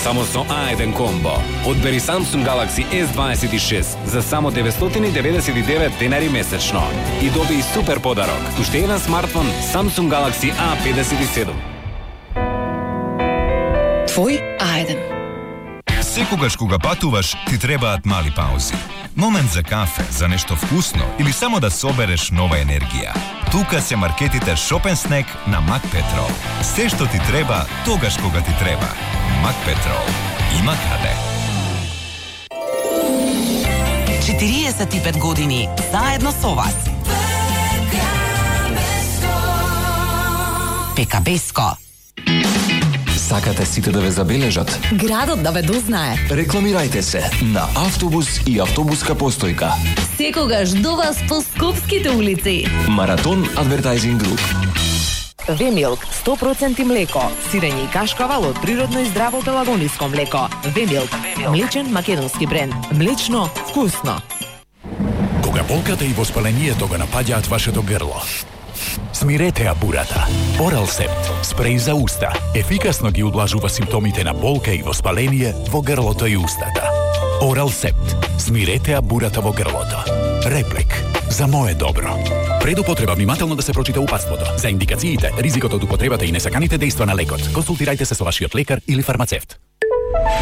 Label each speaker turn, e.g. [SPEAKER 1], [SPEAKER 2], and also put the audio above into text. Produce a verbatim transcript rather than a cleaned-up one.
[SPEAKER 1] само со А еден комбо. Одбери Samsung Galaxy S дваесет и шест за само деветстотини деветдесет и девет денари месечно и доби и супер подарок. Уште еден смартфон Samsung Galaxy А педесет и седум.
[SPEAKER 2] Твој А еден.
[SPEAKER 3] Секогаш кога патуваш, ти требаат мали паузи. Момент за кафе, за нешто вкусно или само да собереш нова енергија. Тука се маркетите Shop and Snack на Макпетрол. Се што ти треба, тогаш кога ти треба. Макпетрол. Има каде.
[SPEAKER 4] четириесет и пет години заедно со вас. Пекабеско.
[SPEAKER 5] Сакате сите да ве забележат?
[SPEAKER 2] Градот да ве дознае.
[SPEAKER 5] Рекламирајте се на автобус и автобуска постојка.
[SPEAKER 2] Секогаш до вас по скопските улици.
[SPEAKER 5] Маратон Advertising Group.
[SPEAKER 6] Вемилк, сто проценти млеко, сирење и кашкавал од природно и здраво пелагониско млеко. Вемилк, млечен македонски бренд. Млечно, вкусно.
[SPEAKER 7] Кога болката и воспалението го напаѓаат вашето грло, смирете ја бурата. Оралсепт, спреј за уста, ефикасно ги удлажува симптомите на болка и воспаление во грлото и устата. Оралсепт, смирете ја бурата во грлото. Реплик, за мое добро. Пред употреба внимателно да се прочита упатството. За индикациите, ризикот од употребата и несаканите дејства на лекот, консултирајте се со вашиот лекар или фармацевт.